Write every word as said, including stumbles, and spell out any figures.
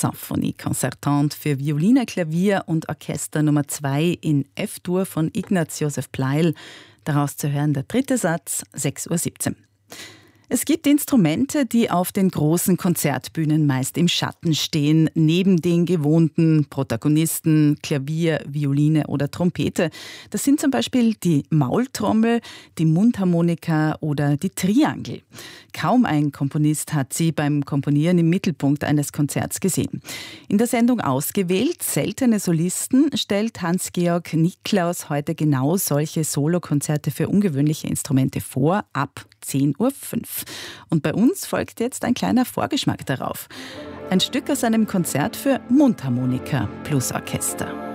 Symphonie concertante für Violine, Klavier und Orchester Nummer zwei in F-Dur von Ignaz Josef Pleyel. Daraus zu hören der dritte Satz, sechs Uhr siebzehn. Es gibt Instrumente, die auf den großen Konzertbühnen meist im Schatten stehen, neben den gewohnten Protagonisten, Klavier, Violine oder Trompete. Das sind zum Beispiel die Maultrommel, die Mundharmonika oder die Triangel. Kaum ein Komponist hat sie beim Komponieren im Mittelpunkt eines Konzerts gesehen. In der Sendung Ausgewählt, seltene Solisten, stellt Hans-Georg Niklaus heute genau solche Solokonzerte für ungewöhnliche Instrumente vor, ab zehn Uhr fünf. Und bei uns folgt jetzt ein kleiner Vorgeschmack darauf. Ein Stück aus einem Konzert für Mundharmonika plus Orchester.